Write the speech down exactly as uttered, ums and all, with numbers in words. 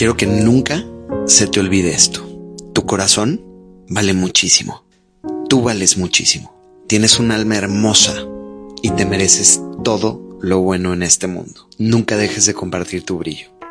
Quiero que nunca se te olvide esto. Tu corazón vale muchísimo. Tú vales muchísimo. Tienes un alma hermosa y te mereces todo lo bueno en este mundo. Nunca dejes de compartir tu brillo.